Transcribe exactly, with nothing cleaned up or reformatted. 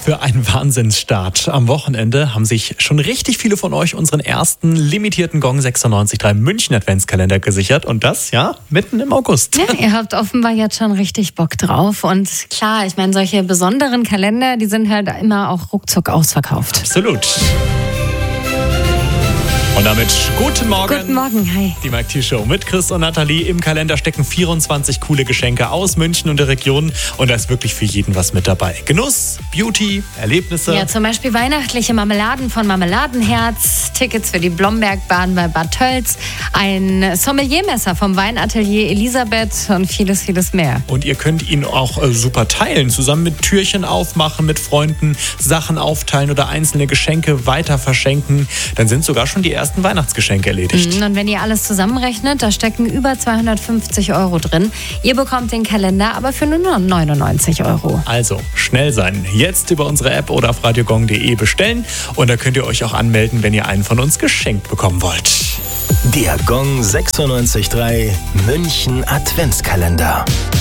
für ein Wahnsinnsstart. Am Wochenende haben sich schon richtig viele von euch unseren ersten limitierten Gong sechsundneunzig Komma drei München Adventskalender gesichert. Und das, ja, mitten im August. Ja, ihr habt offenbar jetzt schon richtig Bock drauf. Und klar, ich meine, solche besonderen Kalender, die sind halt immer auch ruckzuck ausverkauft. Absolut. Und damit guten Morgen. Guten Morgen, hi. Die Mike T Show mit Chris und Nathalie. Im Kalender stecken vierundzwanzig coole Geschenke aus München und der Region. Und da ist wirklich für jeden was mit dabei. Genuss, Beauty, Erlebnisse. Ja, zum Beispiel weihnachtliche Marmeladen von Marmeladenherz, Tickets für die Blombergbahn bei Bad Tölz, ein Sommeliermesser vom Weinatelier Elisabeth und vieles, vieles mehr. Und ihr könnt ihn auch äh, super teilen. Zusammen mit Türchen aufmachen, mit Freunden Sachen aufteilen oder einzelne Geschenke weiter verschenken. Dann sind sogar schon die ersten Weihnachtsgeschenke erledigt. Und wenn ihr alles zusammenrechnet, da stecken über zweihundertfünfzig Euro drin. Ihr bekommt den Kalender aber für nur neunundneunzig Euro. Also schnell sein. Jetzt über unsere App oder auf radiogong punkt de bestellen. Und da könnt ihr euch auch anmelden, wenn ihr einen von uns geschenkt bekommen wollt. Der Gong sechsundneunzig Komma drei München Adventskalender.